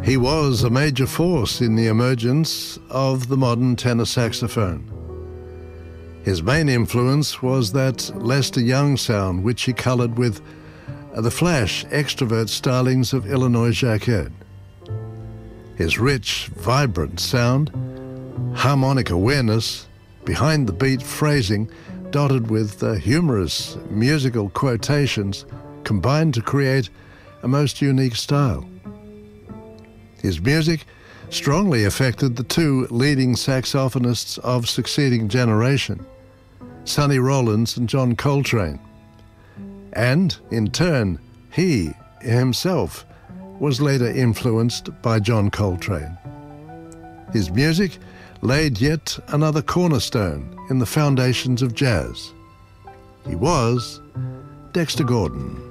He was a major force in the emergence of the modern tenor saxophone. His main influence was that Lester Young sound, which he colored with the flash, extrovert stylings of Illinois Jacquet. His rich, vibrant sound, harmonic awareness, behind-the-beat phrasing, dotted with humorous musical quotations, combined to create a most unique style. His music strongly affected the two leading saxophonists of succeeding generation, Sonny Rollins and John Coltrane. And, in turn, he himself was later influenced by John Coltrane. His music laid yet another cornerstone in the foundations of jazz. He was Dexter Gordon.